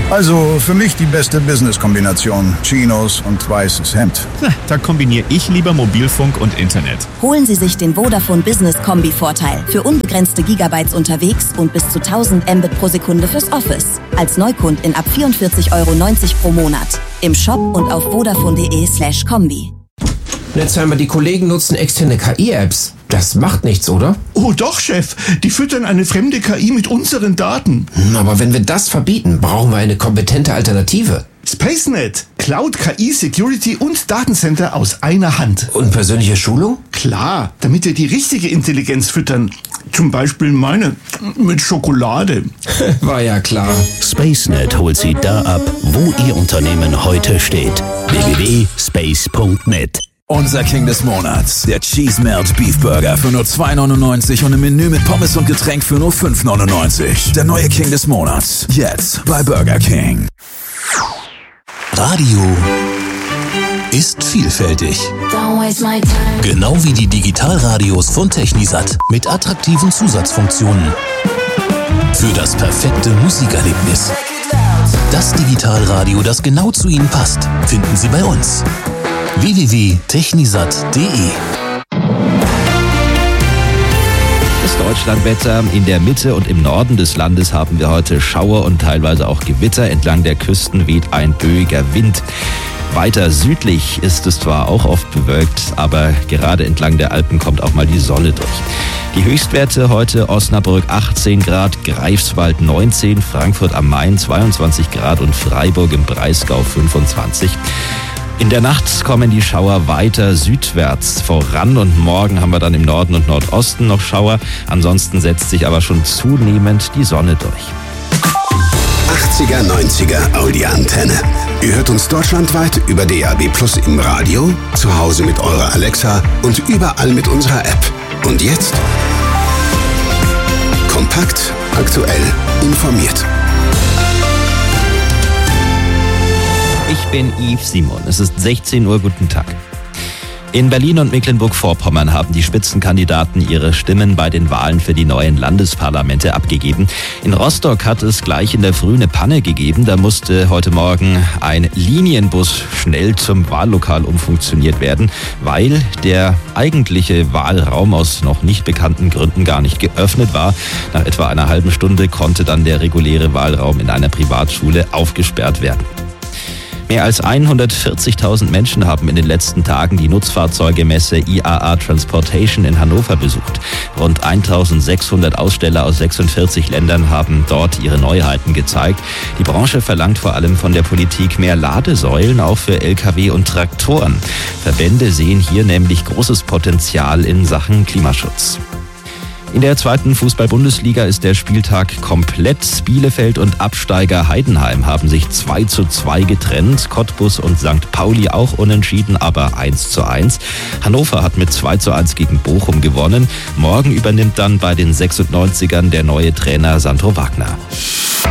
Also für mich die beste Business-Kombination. Chinos und weißes Hemd. Da kombiniere ich lieber Mobilfunk und Internet. Holen Sie sich den Vodafone Business Kombi-Vorteil für unbegrenzte Gigabytes unterwegs und bis zu 1000 Mbit pro Sekunde fürs Office. Als Neukundin ab 44,90 € pro Monat. Im Shop und auf vodafone.de/kombi. Jetzt einmal, die Kollegen nutzen externe KI-Apps. Das macht nichts, oder? Oh doch, Chef. Die füttern eine fremde KI mit unseren Daten. Aber wenn wir das verbieten, brauchen wir eine kompetente Alternative. SpaceNet. Cloud, KI, Security und Datencenter aus einer Hand. Und persönliche Schulung? Klar, damit wir die richtige Intelligenz füttern. Zum Beispiel meine mit Schokolade. War ja klar. SpaceNet holt Sie da ab, wo Ihr Unternehmen heute steht. www.space.net. Unser King des Monats, der Cheese Melt Beef Burger für nur 2,99 € und im Menü mit Pommes und Getränk für nur 5,99 €. Der neue King des Monats, jetzt bei Burger King. Radio ist vielfältig. Genau wie die Digitalradios von Technisat mit attraktiven Zusatzfunktionen. Für das perfekte Musikerlebnis. Das Digitalradio, das genau zu Ihnen passt, finden Sie bei uns. www.technisat.de. Das Deutschlandwetter. In der Mitte und im Norden des Landes haben wir heute Schauer und teilweise auch Gewitter. Entlang der Küsten weht ein böiger Wind. Weiter südlich ist es zwar auch oft bewölkt, aber gerade entlang der Alpen kommt auch mal die Sonne durch. Die Höchstwerte heute: Osnabrück 18 Grad, Greifswald 19, Frankfurt am Main 22 Grad und Freiburg im Breisgau 25. In der Nacht kommen die Schauer weiter südwärts voran und morgen haben wir dann im Norden und Nordosten noch Schauer. Ansonsten setzt sich aber schon zunehmend die Sonne durch. 80er, 90er Audi-Antenne. Ihr hört uns deutschlandweit über DAB+ im Radio, zu Hause mit eurer Alexa und überall mit unserer App. Und jetzt? Kompakt, aktuell, informiert. Ich bin Yves Simon. Es ist 16 Uhr. Guten Tag. In Berlin und Mecklenburg-Vorpommern haben die Spitzenkandidaten ihre Stimmen bei den Wahlen für die neuen Landesparlamente abgegeben. In Rostock hat es gleich in der Früh eine Panne gegeben. Da musste heute Morgen ein Linienbus schnell zum Wahllokal umfunktioniert werden, weil der eigentliche Wahlraum aus noch nicht bekannten Gründen gar nicht geöffnet war. Nach etwa einer halben Stunde konnte dann der reguläre Wahlraum in einer Privatschule aufgesperrt werden. Mehr als 140.000 Menschen haben in den letzten Tagen die Nutzfahrzeugemesse IAA Transportation in Hannover besucht. Rund 1.600 Aussteller aus 46 Ländern haben dort ihre Neuheiten gezeigt. Die Branche verlangt vor allem von der Politik mehr Ladesäulen, auch für Lkw und Traktoren. Verbände sehen hier nämlich großes Potenzial in Sachen Klimaschutz. In der zweiten Fußball-Bundesliga ist der Spieltag komplett. Bielefeld und Absteiger Heidenheim haben sich 2:2 getrennt. Cottbus und St. Pauli auch unentschieden, aber 1:1. Hannover hat mit 2:1 gegen Bochum gewonnen. Morgen übernimmt dann bei den 96ern der neue Trainer Sandro Wagner.